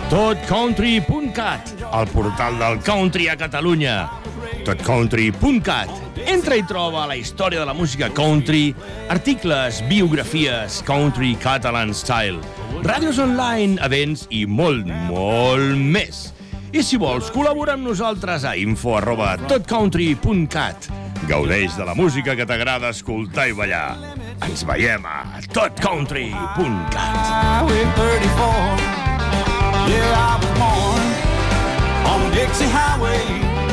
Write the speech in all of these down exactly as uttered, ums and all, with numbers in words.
tot country punt cat, el portal del country a Catalunya. tot country punt cat. Entra i troba la història de la música country, articles, biografies, country catalan style, ràdios online, events i molt, molt més. I si vols, col·labora amb nosaltres a info arroba tot country punt cat. Gaudeix de la música que t'agrada escoltar i ballar. Ens veiem a tot country punt cat. Yeah, I was born on Dixie Highway.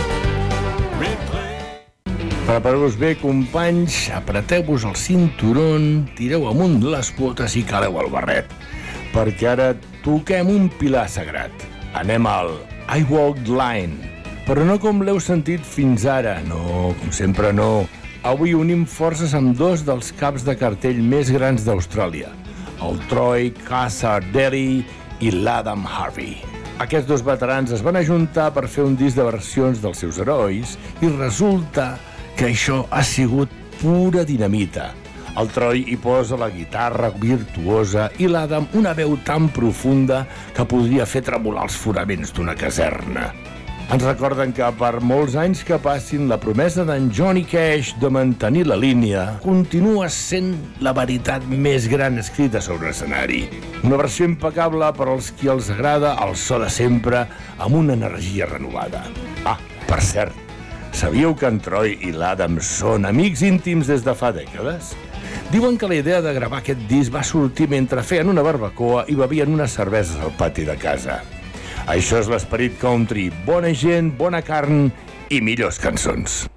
Prepareu-vos bé, companys, apreteu-vos el cinturón, tireu amunt les potes i caleu el barret, perquè ara toquem un pilar sagrat. Anem al I Walked Line, però no com l'heu sentit fins ara, no, com sempre no. Avui unim forces amb dos dels caps de cartell més grans d'Austràlia, el Troy Cassar-Delly i l'Adam Harvey. Aquests dos veterans es van ajuntar per fer un disc de versions dels seus herois i resulta que això ha sigut pura dinamita. El Troy hi posa la guitarra virtuosa i l'Adam una veu tan profunda que podria fer tremolar els fonaments d'una caserna. Ens recorden que per molts anys que passin, la promesa d'en Johnny Cash de mantenir la línia continua sent la veritat més gran escrita sobre l'escenari. Una versió impecable per als qui els agrada el so de sempre amb una energia renovada. Ah, per cert, sabíeu que en Troy i l'Adam són amics íntims des de fa dècades? Diuen que la idea de gravar aquest disc va sortir mentre feien una barbacoa i bevien unes cerveses al pati de casa. Això és l'esperit country, bona gent, bona carn i millors cançons.